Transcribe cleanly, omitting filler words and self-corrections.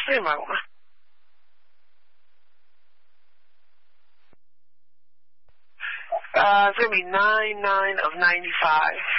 You might want to. It's going to be 9/9 of 95.